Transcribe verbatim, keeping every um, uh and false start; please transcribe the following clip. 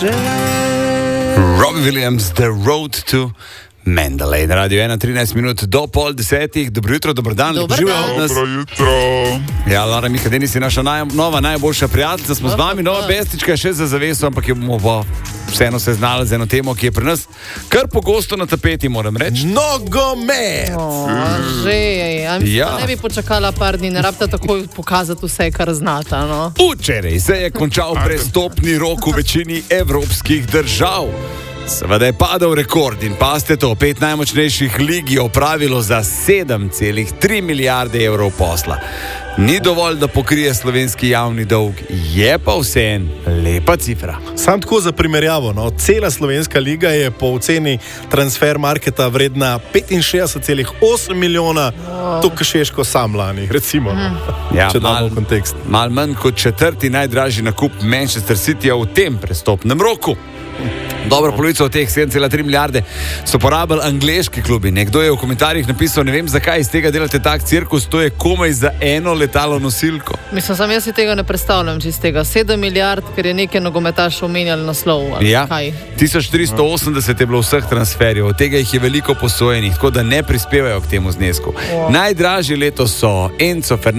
Robbie Williams, The Road to Mandalay. Na radio ena, trinajst minut do pol desetih. Dobro jutro, dobro dan. Dobro jutro. Ja, Lara Mikadeni si naša naj, nova najboljša prijateljica. Smo z vami, nova bestička še za zaveso, ampak jo bomo pa vseeno se znali z eno temo, ki je pri nas kar pogosto na tapeti, moram reči. Nogomet! O, že, ja. Ja. Ne bi počakala par dni, ne rabite takoj pokazati vse, kar znata. No? Včeraj se je končal prestopni rok v večini evropskih držav. Seveda je padal rekord in paste to, pet najmočnejših lig je opravilo za sedem celih tri milijarde evrov posla. Ni dovolj, da pokrije slovenski javni dolg, je pa vseeno lepa cifra. Sam tako za primerjavo, no, cela slovenska liga je po oceni transfer marketa vredna petinšestdeset celih osem milijona, wow. To Šeško sam lani, recimo, no, ja, če damo mal, v kontekst. Mal manj kot četrti najdražji nakup Manchester Cityja v tem prestopnem roku. Dobro polovico od teh sedem celih tri milijarde so porabili angleški klubi. Nekdo je v komentarjih napisal, ne vem zakaj iz tega delate tak cirkus, to je komaj za eno letalo nosilko. Mislim, sam jaz si tega ne predstavljam čist tega. sedem milijard, ker je nekaj nogometašov omenjali naslov. Ja, kaj? tisoč tristo osemdeset je bilo vseh transferjev, od tega jih je veliko posojenih, tako da ne prispevajo k temu znesku. Wow. Najdražji letos so Enzo Fernandez,